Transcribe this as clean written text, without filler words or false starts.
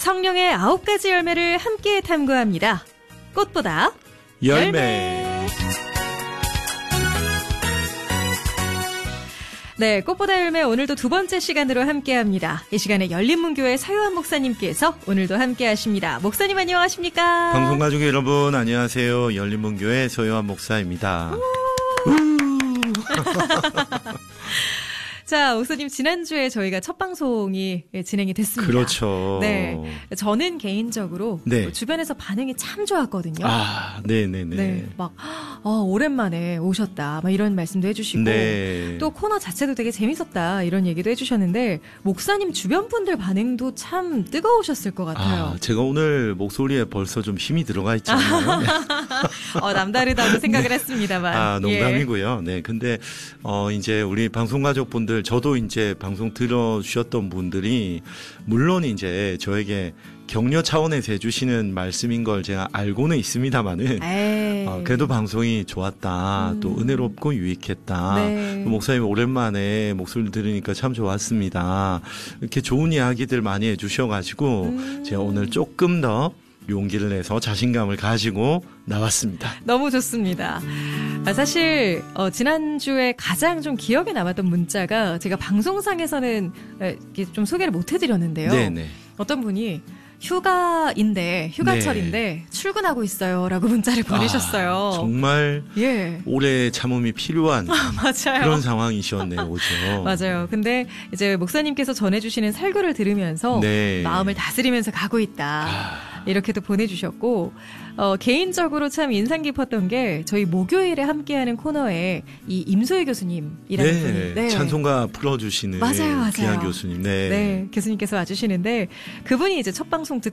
성령의 9가지 열매를 함께 탐구합니다. 꽃보다 열매. 네, 꽃보다 열매 오늘도 두 번째 시간으로 함께합니다. 이 시간에 열린문교회 서요한 목사님께서 오늘도 함께하십니다. 목사님 안녕하십니까? 방송가족 여러분 안녕하세요. 열린문교회 서요한 목사입니다. 자, 목사님 지난주에 저희가 첫 방송이 진행이 됐습니다. 그렇죠. 네, 저는 개인적으로 네. 주변에서 반응이 참 좋았거든요. 아, 네네네. 네, 막 오랜만에 오셨다, 막 이런 말씀도 해주시고 네. 또 코너 자체도 되게 재밌었다 이런 얘기도 해주셨는데 목사님 주변 분들 반응도 참 뜨거우셨을 것 같아요. 아, 제가 오늘 목소리에 벌써 좀 힘이 들어가 있지 않나요? 네. 남다르다고 생각을 했습니다만. 아, 농담이고요. 네, 근데 이제 우리 방송가족분들 저도 이제 방송 들어주셨던 분들이 물론 이제 저에게 격려 차원에서 해주시는 말씀인 걸 제가 알고는 있습니다만은 그래도 방송이 좋았다, 또 은혜롭고 유익했다. 네. 목사님 오랜만에 목소리를 들으니까 참 좋았습니다. 이렇게 좋은 이야기들 많이 해주셔가지고 제가 오늘 조금 더 용기를 내서 자신감을 가지고 나왔습니다. 너무 좋습니다. 사실 지난주에 가장 좀 기억에 남았던 문자가 제가 방송상에서는 좀 소개를 못 해드렸는데요. 네네. 어떤 분이 휴가철인데 네. 출근하고 있어요 라고 문자를 보내셨어요. 정말 오래 참음이 필요한 맞아요. 그런 상황이셨네요. 그렇죠? 맞아요. 근데 이제 목사님께서 전해주시는 설교를 들으면서 네. 마음을 다스리면서 가고 있다. 이렇게도 보내주셨고 개인적으로 참 인상 깊었던 게 저희 목요일에 함께하는 코너에 이 임소희 교수님이라는 분이 찬송가 풀어주시는 맞아요. 귀한 교수님. 네, 교수님께서 와주시는데 그분이 이제 첫 방송 듣고